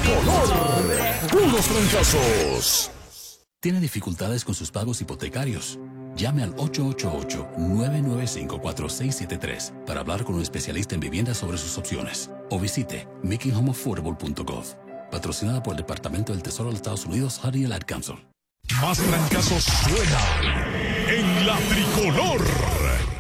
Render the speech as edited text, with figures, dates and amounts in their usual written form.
tricolor. ¡Puros fracasos! ¿Tiene dificultades con sus pagos hipotecarios? Llame al 888-995-4673 para hablar con un especialista en vivienda sobre sus opciones. O visite makinghomeaffordable.gov. Patrocinada por el Departamento del Tesoro de los Estados Unidos, Honey and Ad Council. Más fracasos suenan en la tricolor.